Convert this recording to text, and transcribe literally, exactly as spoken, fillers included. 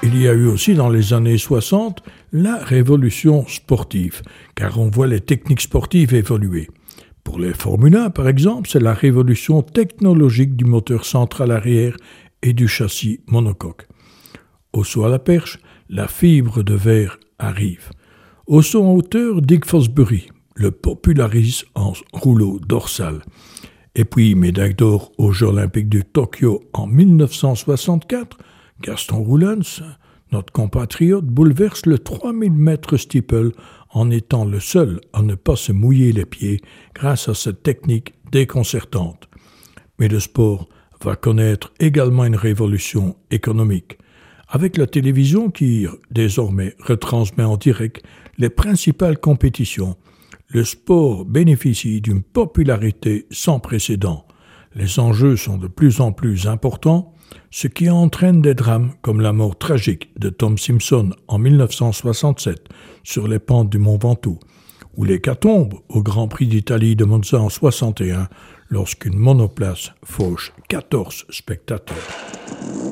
il y a eu aussi dans les années soixante la révolution sportive, car on voit les techniques sportives évoluer. Pour les Formule un, par exemple, c'est la révolution technologique du moteur central arrière et du châssis monocoque. Au saut à la perche, la fibre de verre arrive. Au saut en hauteur, Dick Fosbury le popularise en rouleau dorsal. Et puis, médaille d'or aux Jeux olympiques de Tokyo en mille neuf cent soixante-quatre, Gaston Roulens, notre compatriote, bouleverse le trois mille mètres steeple en étant le seul à ne pas se mouiller les pieds grâce à cette technique déconcertante. Mais le sport va connaître également une révolution économique, avec la télévision qui, désormais, retransmet en direct les principales compétitions. Le sport bénéficie d'une popularité sans précédent. Les enjeux sont de plus en plus importants, ce qui entraîne des drames comme la mort tragique de Tom Simpson en mille neuf cent soixante-sept sur les pentes du Mont Ventoux, ou l'hécatombe au Grand Prix d'Italie de Monza en soixante et un lorsqu'une monoplace fauche quatorze spectateurs.